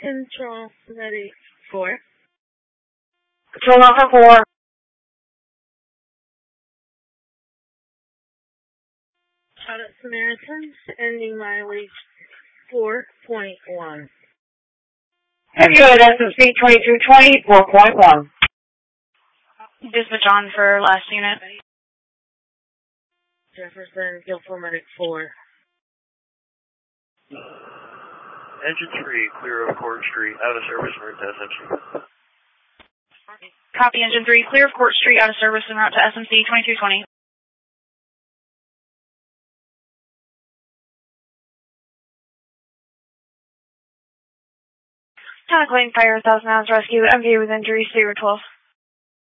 Control Medic 4. Control number 4. Out at Samaritan, ending mileage 4.1. Good, SMC 2220, 4.1. Dispatch on for last unit. Jefferson, Guilford Medic 4. Engine 3, clear of Court Street, out of service and route to SMC. Copy, Engine 3, clear of Court Street, out of service and route to SMC 2220. Town Lane Fire 1000 ounce rescue, MV with injuries, 012.